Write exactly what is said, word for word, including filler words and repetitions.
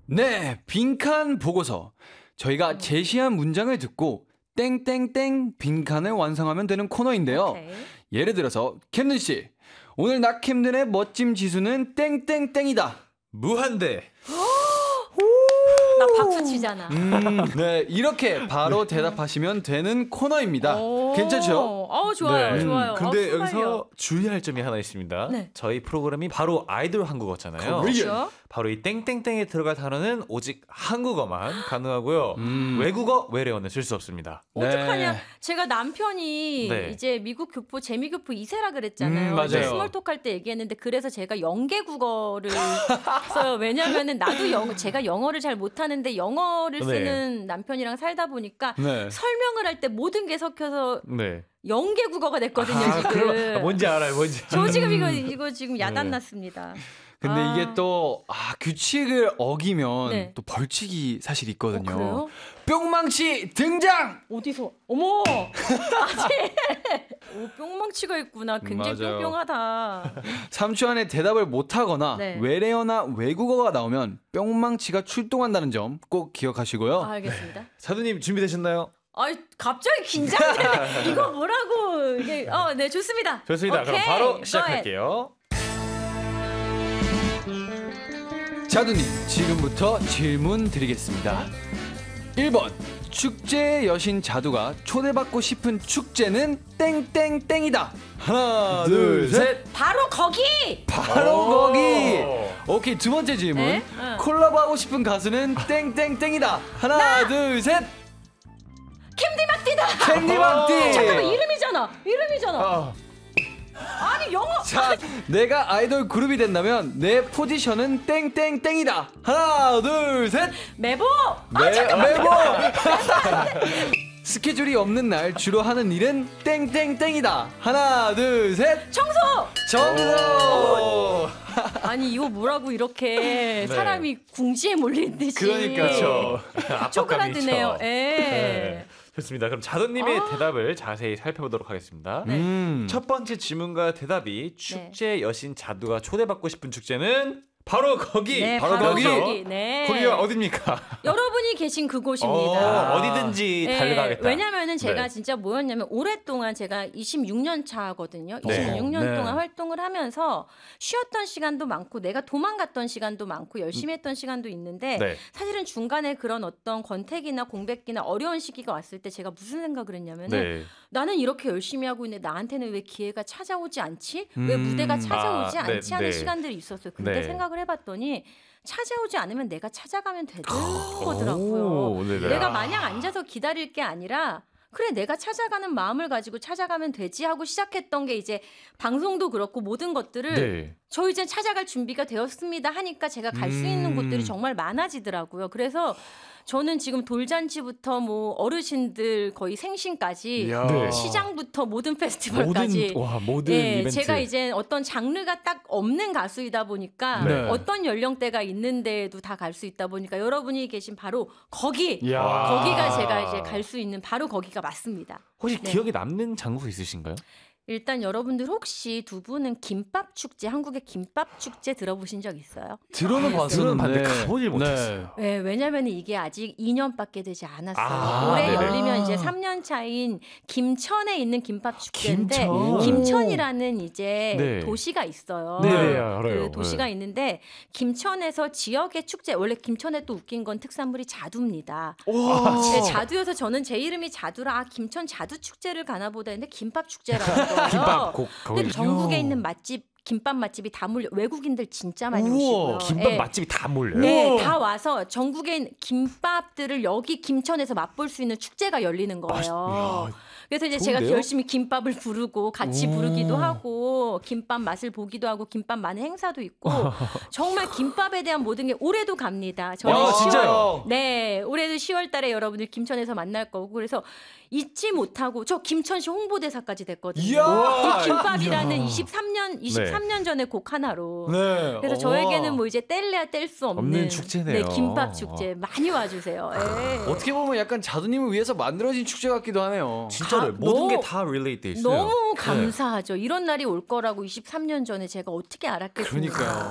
네, 빈칸 보고서. 저희가 제시한 문장을 듣고 땡땡땡 빈칸을 완성하면 되는 코너인데요. 오케이. 예를 들어서 캠든 씨, 오늘 나 캠든의 멋짐 지수는 땡땡땡이다. 무한대. 나 박수 치잖아. 음, 네, 이렇게 바로 대답하시면 되는 코너입니다. 오. 괜찮죠? 어, 좋아요, 네. 좋아요. 근데 어, 여기서 순발력. 주의할 점이 하나 있습니다. 네. 저희 프로그램이 바로 아이돌 한국어잖아요. 그렇죠. 바로 이 땡땡땡에 들어갈 단어는 오직 한국어만 가능하고요. 음. 외국어, 외래어는 쓸 수 없습니다. 어떡하냐. 네. 제가 남편이 네. 이제 미국 교포, 재미교포 이 세라 그랬잖아요. 음, 맞아요. 이제 스몰톡 할 때 얘기했는데 그래서 제가 영계 국어를 써요. 왜냐면은 나도 영, 제가 영어를 잘 못하는데 영어를 네. 쓰는 남편이랑 살다 보니까 네. 설명을 할 때 모든 게 섞여서 네. 영계 국어가 됐거든요, 아, 지금. 그럼, 아, 뭔지 알아요, 뭔지. 저 지금 이거, 이거 지금 야단 났습니다. 근데 아. 이게 또 아, 규칙을 어기면 네. 또 벌칙이 사실 있거든요. 어, 그래요? 뿅망치 등장! 어디서? 어머! 아직! 오, 뿅망치가 있구나. 굉장히 맞아요. 뿅뿅하다. 삼 초 안에 대답을 못하거나 네. 외래어나 외국어가 나오면 뿅망치가 출동한다는 점 꼭 기억하시고요. 아, 알겠습니다. 사두님 준비되셨나요? 아이, 갑자기 긴장되네. 이거 뭐라고. 이게, 어, 네, 좋습니다. 좋습니다. 오케이. 그럼 Go 바로 ahead. 시작할게요. 자두님, 지금부터 질문 드리겠습니다. 일 번, 축제의 여신 자두가 초대받고 싶은 축제는 땡땡땡이다. 하나, 둘, 셋. 바로 거기! 바로 오. 거기. 오케이, 두 번째 질문. 네? 응. 콜라보하고 싶은 가수는 땡땡땡이다. 하나, 둘, 셋. 캔디막디다! 캔디맘띠. 잠깐만, 이름이잖아. 이름이잖아. 아, 아니, 영어. 자, 내가 아이돌 그룹이 된다면 내 포지션은 땡땡땡이다. 하나, 둘, 셋. 메보! 네, 메모. 스케줄이 없는 날 주로 하는 일은 땡땡땡이다. 하나, 둘, 셋. 청소! 정도. 아니, 이거 뭐라고 이렇게 사람이 궁지에 몰린 듯이. 그러니까요. 압박감이 쪼그라드네요. 있죠. 예. 네. 좋습니다. 그럼 자두님의 아. 대답을 자세히 살펴보도록 하겠습니다. 네. 음. 첫 번째 질문과 대답이 축제 여신 자두가 초대받고 싶은 축제는 바로 거기. 네, 바로, 바로 거기죠. 거기. 네. 거기가 어딥니까? 여러분이 계신 그곳입니다. 어, 어디든지 네, 달려가겠다. 왜냐면은 제가 네. 진짜 뭐였냐면 오랫동안 제가 이십육 년 차거든요. 네. 이십육 년 네. 동안 활동을 하면서 쉬었던 시간도 많고 내가 도망갔던 시간도 많고 열심히 했던 시간도 있는데 네. 사실은 중간에 그런 어떤 권태기나 공백기나 어려운 시기가 왔을 때 제가 무슨 생각을 했냐면은 네. 나는 이렇게 열심히 하고 있는데 나한테는 왜 기회가 찾아오지 않지? 왜 음. 무대가 찾아오지 아, 네, 않지 하는 네. 시간들이 있었어요. 근데 네. 생각을 해봤더니 찾아오지 않으면 내가 찾아가면 되는 오, 거더라고요. 네네. 내가 마냥 앉아서 기다릴 게 아니라 그래 내가 찾아가는 마음을 가지고 찾아가면 되지 하고 시작했던 게 이제 방송도 그렇고 모든 것들을 네. 저 이제 찾아갈 준비가 되었습니다 하니까 제가 갈 수 있는 음. 곳들이 정말 많아지더라고요. 그래서 저는 지금 돌잔치부터 뭐 어르신들 거의 생신까지 이야. 네. 시장부터 모든 페스티벌까지 모든 와 모든 예, 이벤트. 제가 이제 어떤 장르가 딱 없는 가수이다 보니까 네. 어떤 연령대가 있는데도 다 갈 수 있다 보니까 여러분이 계신 바로 거기 이야. 거기가 제가 이제 갈 수 있는 바로 거기가 맞습니다. 혹시 네. 기억에 남는 장소 있으신가요? 일단 여러분들 혹시 두 분은 김밥 축제 한국의 김밥 축제 들어보신 적 있어요? 들어는 들어는 봤었는데 봤는데 가보질 못했어요. 네, 왜냐면 이게 아직 이 년밖에 되지 않았어요. 아, 올해 네네. 열리면 이제 삼 년 차인 김천에 있는 김밥 축제인데 김천. 김천이라는 이제 네. 도시가 있어요. 네, 네, 알아요. 그 도시가 네. 있는데 김천에서 지역의 축제 원래 김천에 또 웃긴 건 특산물이 자두입니다. 아, 네, 자두여서 저는 제 이름이 자두라 아, 김천 자두 축제를 가나 보다 했는데 김밥 축제라는 거예요. 김밥 곡 근데 거기 전국에 있는 맛집 김밥 맛집이 다 몰려 외국인들 진짜 많이 오시고요. 김밥 예. 맛집이 다 몰려요. 네, 다 와서 전국에 있는 김밥들을 여기 김천에서 맛볼 수 있는 축제가 열리는 거예요. 그래서 이제 제가 좋은데요? 열심히 김밥을 부르고 같이 부르기도 하고 김밥 맛을 보기도 하고 김밥 많은 행사도 있고 정말 김밥에 대한 모든 게 올해도 갑니다. 저는 야, 시월 진짜요? 네, 올해도 시월 달에 여러분들 김천에서 만날 거고 그래서 잊지 못하고 저 김천시 홍보대사까지 됐거든요. 이야. 이 김밥이라는 이십삼 년 이십삼 년 전의 곡 하나로. 네. 그래서 어. 저에게는 뭐 이제 뗄래야 뗄 수 없는, 없는 축제네요. 네, 김밥 축제 많이 와주세요. 예. 어떻게 보면 약간 자두님을 위해서 만들어진 축제 같기도 하네요. 진짜로 가- 모든 너무- 게 다 relate 돼 있어요. 너무 네. 감사하죠. 이런 날이 올 거라고 이십삼 년 전에 제가 어떻게 알았겠습니까? 그러니까요.